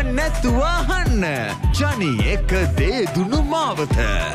නැතුව අහන්න. ජනි එක දේ දුනු මාවත.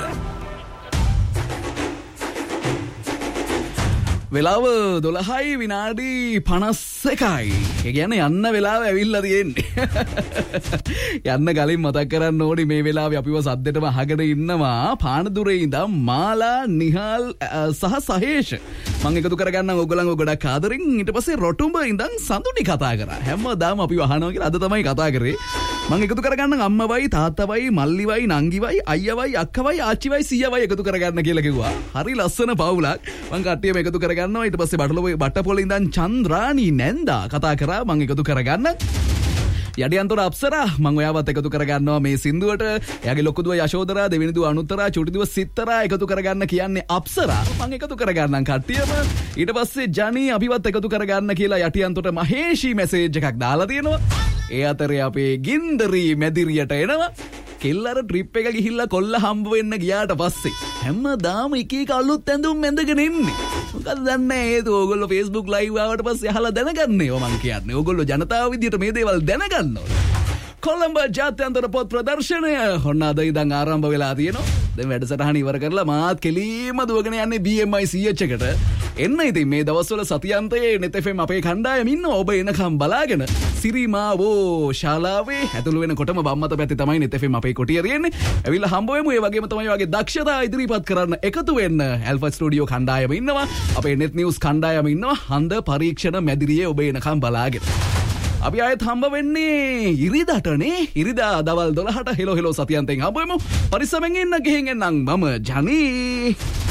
වෙලාව 12යි විනාඩි 51යි. ඒ කියන්නේ යන්න වෙලාව ඇවිල්ලා තියෙන්නේ. යන්න කලින් මතක් කරන්න ඕනි මේ වෙලාවේ අපිව සද්දෙටම අහගෙන ඉන්නවා පානදුරේ ඉඳන් මාලා නිහාල් සහ සහේෂ. මම එකතු කරගන්නම් ඔයගොල්ලන්ව ගොඩක් ආදරෙන්. ඊට පස්සේ රොටුඹ ඉඳන් සඳුනි කතා කරා. හැමදාම අපිව අහනවා කියලා අද තමයි කතා කරේ. මම එකතු කරගන්නම් අම්මවයි තාත්තවයි මල්ලිවයි නංගිවයි අයියවයි අක්කවයි ආච්චිවයි සීයාවයි එකතු කරගන්න කියලා කිව්වා. හරි ලස්සන පවුලක්. මම කට්ටියම එකතු කරගන්නවා. ඊට පස්සේ බටපොළ ඉඳන් චන්ද්‍රානි නැන්දා කතා කරා. මම එකතු කරගන්න. යටියන්තොර අප්සරා මම ඔයාවත් එකතු කරගන්නවා මේ සින්දුවට. එයාගේ ලොකු දුව යශෝදරා, දෙවෙනි දුව අනුත්තරා, චුටි දුව සිත්තරා එකතු කරගන්න කියන්නේ අප්සරා. මම එකතු කරගන්නම් කට්ටියම. ඊට පස්සේ ජනි අභිවත් එකතු කරගන්න කියලා යටියන්තොට මහේෂි මැසේජ් එකක් දාලා තියෙනවා. ඒ අතරේ අපේ ගින්දරි මැදිරියට එනවා. කෙල්ලර ට්‍රිප් එක ගිහිල්ලා කොල්ල හම්බ වෙන්න ගියාට පස්සේ හැමදාම එක එක අලුත් ඇඳුම් ඇඳගෙන ඉන්නේ. මොකද දන්නේ ඒක ඕගොල්ලෝ Facebook live ආවට පස්සේ අහලා දැනගන්නේ. මම කියන්නේ ඕගොල්ලෝ ජනතාව විදියට මේ දේවල් දැනගන්න ඕනේ. කොළඹ ජාත්‍යන්තර පොත් ප්‍රදර්ශනය ඔන්න අද ඉඳන් ආරම්භ වෙලා තියෙනවා. දැන් වැඩසටහන ඉවර කරලා මාත් කෙලීම දුවගෙන යන්නේ BMI CH එකට. එන්න ඉතින් මේ දවස්වල සතියන්තයේ net FM අපේ කණ්ඩායම ඉන්නවා. ඔබ එනකම් බලාගෙන සිරිමාවෝ ශාලාවේ ඇතුළු වෙනකොටම බම්මත පැත්තේ තමයි net FM අපේ කොටිය තියෙන්නේ. ඇවිල්ලා හම්බ වෙමු. ඒ වගේම තමයි වගේ දක්ෂතා ඉදිරිපත් කරන්න එකතු වෙන්න ඇල්ෆා ස්ටුඩියෝ කණ්ඩායම ඉන්නවා. අපේ net news කණ්ඩායම ඉන්නවා. හන්ද පරීක්ෂණ මැදිරියේ ඔබ එනකම් බලාගෙන. අපි ආයෙත් හම්බ වෙන්නේ ඉරිදාටනේ. ඉරිදා දවල් 12ට හෙලෝ සතියන්තෙන් හම්බ වෙමු. පරිස්සමෙන් ඉන්න ගිහින් එන්නම්. මම ජනී.